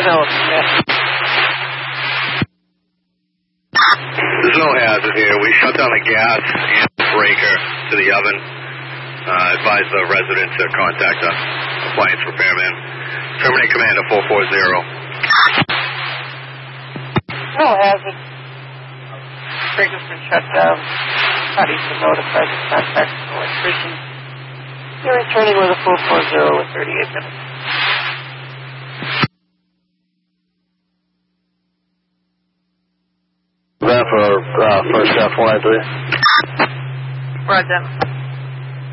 There's no hazard here. We shut down the gas and the breaker to the oven. Advise the resident to contact the appliance repairman. Terminate command at 440. No hazard. Breaker's been shut down. Parties to notify the contact electrician. You're returning with a 440 in 38 minutes. That for first F 43. Roger.